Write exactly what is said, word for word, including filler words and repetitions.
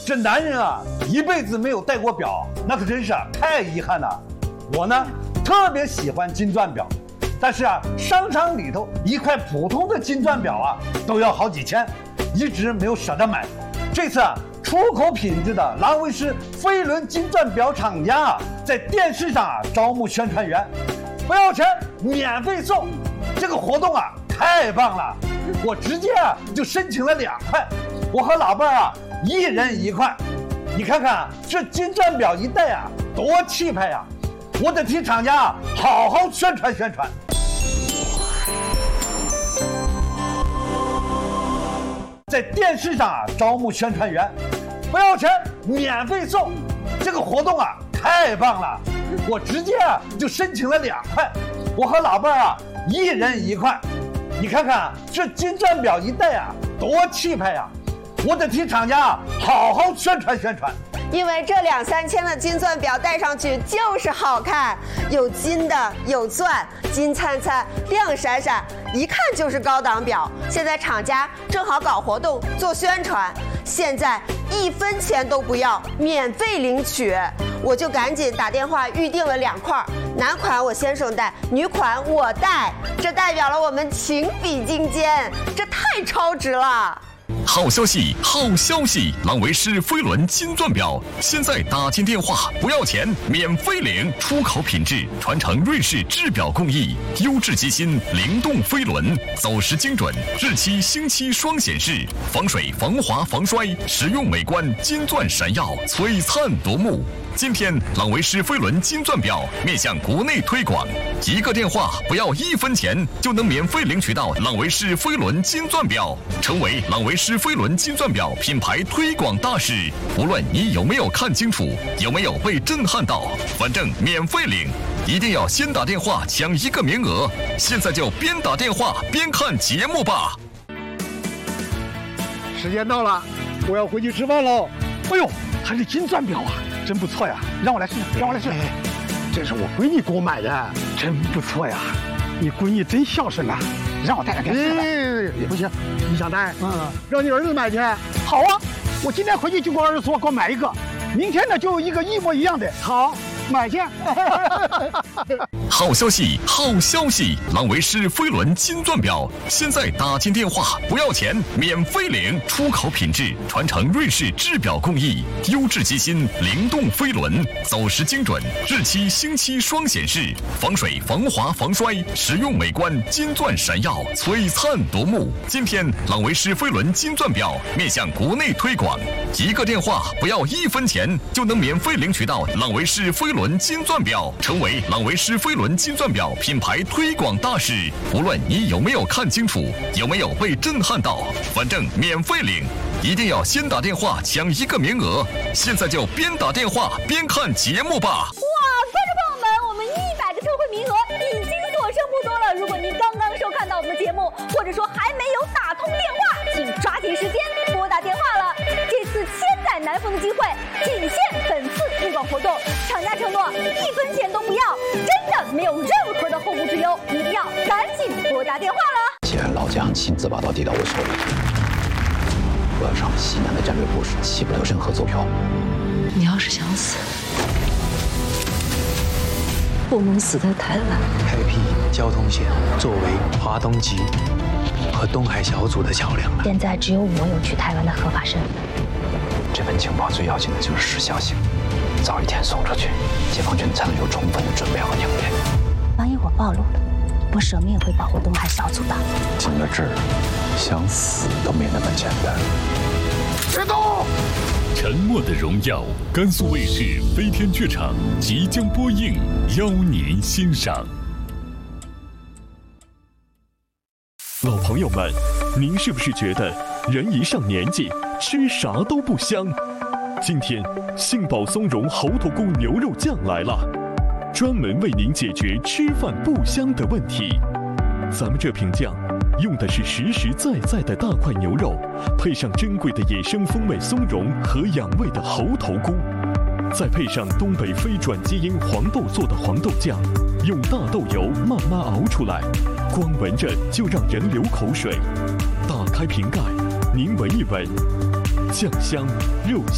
这男人啊，一辈子没有戴过表，那可真是啊太遗憾了。我呢，特别喜欢金钻表，但是啊，商场里头一块普通的金钻表啊，都要好几千，一直没有舍得买。这次啊，出口品质的郎威诗飞轮金钻表厂家啊，在电视上啊招募宣传员，不要钱，免费送。这个活动啊，太棒了！我直接啊就申请了两块，我和老伴儿啊一人一块。你看看啊，这金钻表一戴啊，多气派呀！我得替厂家啊好好宣传宣传。在电视上啊招募宣传员，不要钱，免费送。这个活动啊太棒了，我直接啊就申请了两块，我和老伴儿啊一人一块。你看看啊，这金钻表一戴啊，多气派呀！我得替厂家啊好好宣传宣传。 因为这两三千的金钻表戴上去就是好看，有金的，有钻，金灿灿，亮闪闪，一看就是高档表。现在厂家正好搞活动做宣传，现在一分钱都不要，免费领取。我就赶紧打电话预定了两块，男款我先生戴，女款我戴，这代表了我们情比金坚，这太超值了。 好消息，好消息！郎威诗飞轮金钻表，现在打进电话不要钱，免费领，出口品质，传承瑞士制表工艺，优质机芯，灵动飞轮，走时精准，日期星期双显示，防水、防滑、防摔，实用美观，金钻闪耀，璀璨夺目。今天，郎威诗飞轮金钻表面向国内推广，一个电话不要一分钱，就能免费领取到郎威诗飞轮金钻表，成为郎威诗飞轮金钻表品牌推广大使。无论你有没有看清楚，有没有被震撼到，反正免费领，一定要先打电话抢一个名额。现在就边打电话边看节目吧。 时间到了，我要回去吃饭喽。哎呦，还是金钻表啊！真不错呀，让我来试试，让我来试试。这是我闺女给我买的，真不错呀。你闺女真孝顺呐，让我带个电视来。也不行，你想带？嗯，让你儿子买去。好啊，我今天回去就给我儿子说，给我买一个。明天呢，就有一个一模一样的。好，买去。 好消息，好消息！郎威诗飞轮金钻表，现在打进电话不要钱，免费领，出口品质，传承瑞士制表工艺，优质机芯，灵动飞轮，走时精准，日期星期双显示，防水、防滑、防摔，实用美观，金钻闪耀，璀璨夺目。今天，郎威诗飞轮金钻表面向国内推广，一个电话不要一分钱，就能免费领取到郎威诗飞轮金钻表，成为郎威诗飞轮金钻表品牌推广大使。无论你有没有看清楚，有没有被震撼到，反正免费领，一定要先打电话抢一个名额。现在就边打电话边看节目吧。 哇，观众朋友们，我们一百个特惠名额已经所剩不多了。如果您刚刚收看到我们的节目，或者说还没有打通电话，请抓紧时间拨打电话了。这次千载难逢的机会，仅限本次推广活动，厂家承诺一分钱都不要，真的没有任何的后顾之忧，一定要赶紧拨打电话了。 既然老蒋亲自把刀递到我手里，我要上西南的战略部署起不了任何奏票。 你要是想死，不能死在台湾。 开辟交通线，作为华东籍和东海小组的桥梁了。 现在只有我有去台湾的合法身份。 这份情报最要紧的就是时效性，早一天送出去，解放军才能有充分的准备和应变。 万一我暴露了，我舍命也会保护东海小组的。 进了这儿，想死都没那么简单。 别动！ 沉默的荣耀，甘肃卫视飞天剧场即将播映，邀您欣赏。老朋友们，您是不是觉得人一上年纪，吃啥都不香？今天杏宝松茸猴头菇牛肉酱来了，专门为您解决吃饭不香的问题。咱们这瓶酱用的是实实在在的大块牛肉，配上珍贵的野生风味松茸和养胃的猴头菇，再配上东北非转基因黄豆做的黄豆酱，用大豆油慢慢熬出来，光闻着就让人流口水。打开瓶盖，您闻一闻，酱香肉香。